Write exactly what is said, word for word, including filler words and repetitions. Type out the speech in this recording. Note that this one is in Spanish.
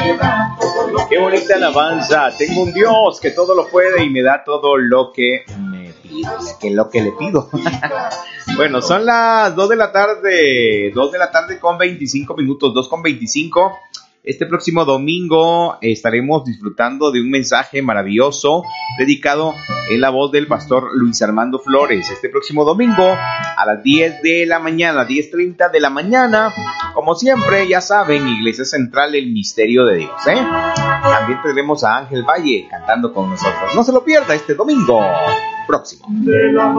Qué bonita alabanza. Tengo un Dios que todo lo puede y me da todo lo que me pides. Que lo que le pido. Bueno, son las dos de la tarde. dos de la tarde con veinticinco minutos. dos con veinticinco. Este próximo domingo estaremos disfrutando de un mensaje maravilloso predicado en la voz del pastor Luis Armando Flores. Este próximo domingo a las diez de la mañana, diez treinta de la mañana. Como siempre, ya saben, Iglesia Central, el misterio de Dios, ¿eh? También tendremos a Ángel Valle cantando con nosotros. No se lo pierda este domingo próximo.